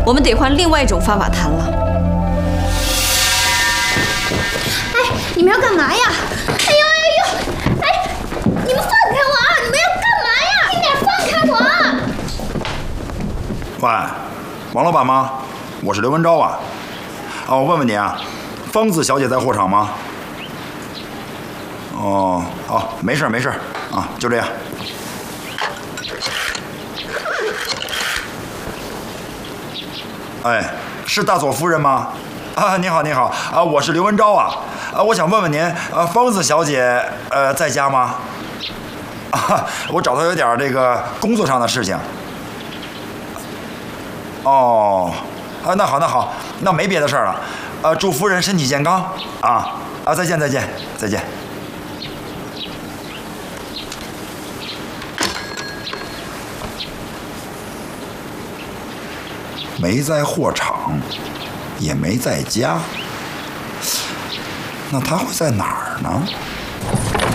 我们得换另外一种方法谈了。 哎，你们要干嘛呀？哎呦！哎，你们放开我啊！你们要干嘛呀？快点放开我啊！ 喂，王老板吗？我是刘文昭啊。啊，我问问你啊，芳子小姐在货场吗？哦，没事啊，就这样。哎，是大佐夫人吗？啊，你好啊，我是刘文昭啊。我想问问您，芳子小姐在家吗？啊，我找她有点这个工作上的事情。哦，那好，那没别的事儿了。祝夫人身体健康啊！再见。没在货场，也没在家，那他会在哪儿呢？